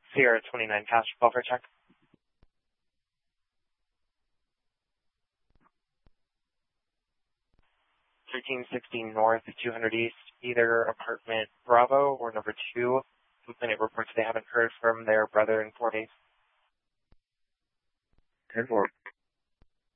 Sierra 29 Cash, call for check. 1316 North, 200 East, either apartment Bravo or number 2. Complainant reports they haven't heard from their brother in 4 days. 10-4.